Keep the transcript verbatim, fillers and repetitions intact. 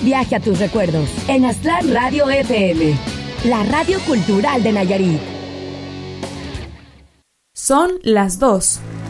Viaje a tus recuerdos en Aztlán Radio F M, la radio cultural de Nayarit. Son las dos